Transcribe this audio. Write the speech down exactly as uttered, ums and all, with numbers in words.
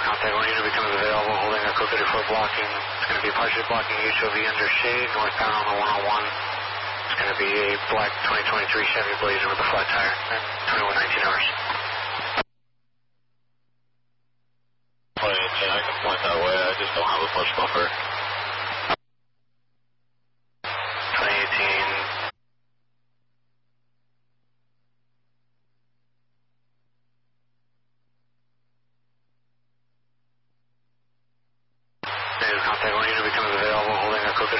contact one unit becomes available, holding a code thirty-four blocking. It's going to be partially blocking H O V under shade, northbound on the one oh one. It's going to be a black twenty twenty-three Chevy Blazer with a flat tire at twenty-one nineteen hours. twenty eighteen, I can point that way, I just don't have a push buffer. twenty eighteen. Contact one